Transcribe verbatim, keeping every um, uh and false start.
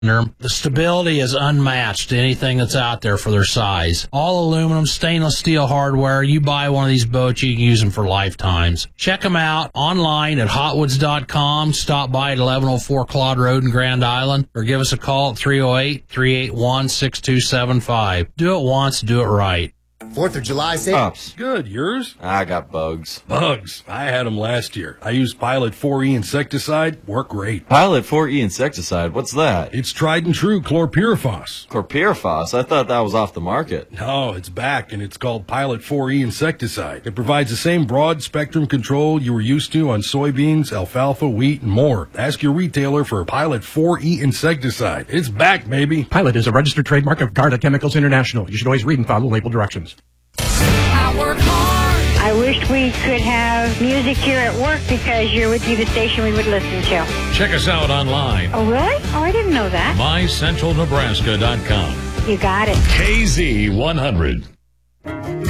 The stability is unmatched to anything that's out there for their size. All aluminum, stainless steel hardware. You buy one of these boats, you can use them for lifetimes. Check them out online at hotwoods dot com. Stop by at eleven oh four Claude Road in Grand Island, or give us a call at three oh eight, three eight one, six two seven five. Do it once, do it right. Fourth of July sale. Pops. Good, yours? I got bugs. Bugs. I had them last year. I used Pilot four E insecticide. Worked great. Pilot four E insecticide? What's that? It's tried and true chlorpyrifos. Chlorpyrifos? I thought that was off the market. No, it's back, and it's called Pilot four E insecticide. It provides the same broad-spectrum control you were used to on soybeans, alfalfa, wheat, and more. Ask your retailer for Pilot four E insecticide. It's back, baby. Pilot is a registered trademark of Garda Chemicals International. You should always read and follow label directions. I work hard. I wish we could have music here at work because you would be the station we would listen to. Check us out online. Oh, really? Oh, I didn't know that. my central nebraska dot com. You got it. K Z one hundred.